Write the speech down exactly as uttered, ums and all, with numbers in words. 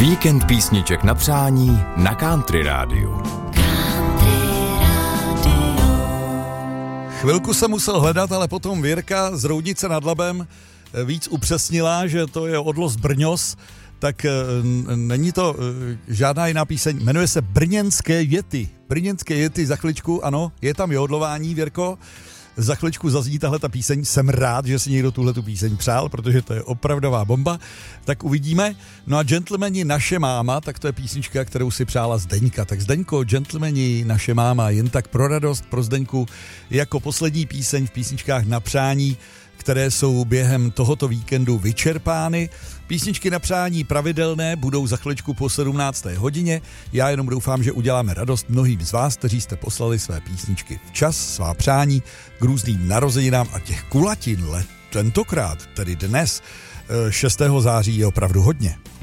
Víkend písniček na přání na Country Rádiu. Chvilku jsem musel hledat, ale potom Věrka z Roudnice nad Labem víc upřesnila, že to je odlos Brňos, tak není to žádná jiná píseň, jmenuje se Brněnské jety. Brněnské jety, za chviličku, ano, je tam jodlování, Věrko. Za chviličku zazní tahle ta píseň, jsem rád, že si někdo tuhletu píseň přál, protože to je opravdová bomba, tak uvidíme. No a Gentlemani naše máma, tak to je písnička, kterou si přála Zdeňka. Tak Zdeňko, Gentlemani naše máma, jen tak pro radost, pro Zdeňku, jako poslední píseň v písničkách na přání, které jsou během tohoto víkendu vyčerpány. Písničky na přání pravidelné budou za chviličku po sedmnácté hodině. Já jenom doufám, že uděláme radost mnohým z vás, kteří jste poslali své písničky včas, svá přání k různým narozeninám a těch kulatin let tentokrát, tedy dnes, šestého září, je opravdu hodně.